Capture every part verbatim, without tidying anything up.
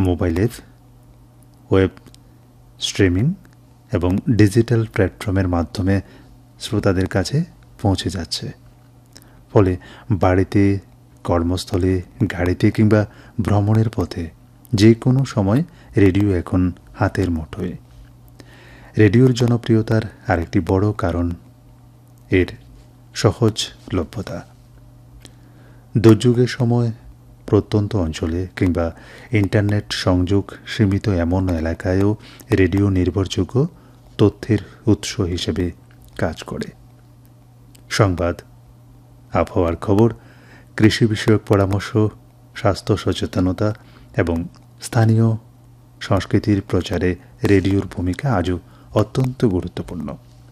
মোবাইলের web streaming এবং digital প্ল্যাটফর্মের মাধ্যমে শ্রোতাদের কাছে পৌঁছে যাচ্ছে। ফলে বাড়িতে, কর্মস্থলে, গাড়িতে কিংবা ভ্রমণের পথে যে কোনো সময় রেডিও এখন হাতের মুঠোয়। রেডিওর জনপ্রিয়তার আরেকটি বড় কারণ এর সহজলভ্যতা। দুর্যোগের সময় প্রত্যন্ত অঞ্চলে কিংবা ইন্টারনেট সংযোগ সীমিত এমন এলাকায়ও রেডিও নির্ভরযোগ্য তথ্যের উৎস হিসেবে কাজ করে। সংবাদ, আবহাওয়ার খবর, কৃষি বিষয়ক পরামর্শ, স্বাস্থ্য সচেতনতা এবং স্থানীয় সংস্কৃতির প্রচারে রেডিওর ভূমিকা আজও অত্যন্ত গুরুত্বপূর্ণ।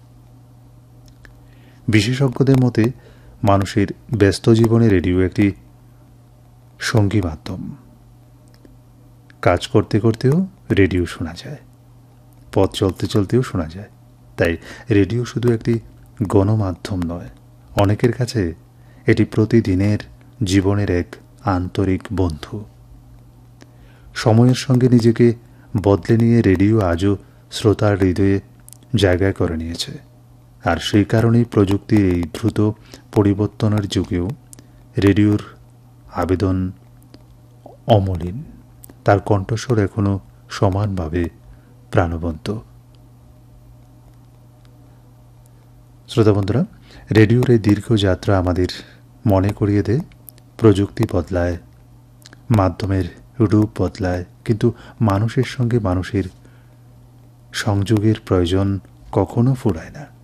বিশেষজ্ঞদের মতে মানুষের ব্যস্ত জীবনে রেডিও একটি সঙ্গী মাধ্যম। কাজ করতে করতেও রেডিও শোনা যায়, পথ চলতে চলতেও শোনা যায়। তাই রেডিও শুধু একটি গণমাধ্যম নয়, অনেকের কাছে এটি প্রতিদিনের জীবনের এক আন্তরিক বন্ধু। সময়ের সঙ্গে নিজেকে বদলে নিয়ে রেডিও আজও শ্রোতার হৃদয়ে জায়গা করে নিয়েছে। আর সেই কারণেই প্রযুক্তির এই দ্রুত পরিবর্তনের যুগেও রেডিওর আবেদন অমলিন, তার কণ্ঠস্বর এখনও সমানভাবে প্রাণবন্ত। শ্রোতা বন্ধুরা, রেডিওর এই দীর্ঘ যাত্রা আমাদের মনে করিয়ে দেয় প্রযুক্তি বদলায়, মাধ্যমের রূপ বদলায়, কিন্তু মানুষের সঙ্গে মানুষের সংযোগের প্রয়োজন কখনো ফুরায় না।